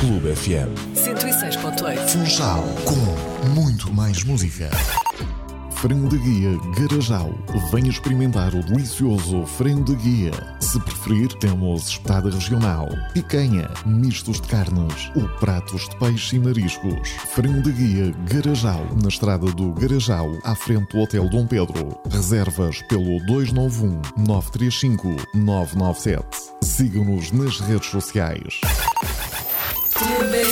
Clube FM 106.8. Funchal, com muito mais música. Frango de guia Garajal. Venha experimentar o delicioso frango de guia. Se preferir, temos espetada regional, picanha, mistos de carnes ou pratos de peixe e mariscos. Frango de guia Garajal, na estrada do Garajal, à frente do Hotel Dom Pedro. Reservas pelo 291-935-997. Siga-nos nas redes sociais. Clube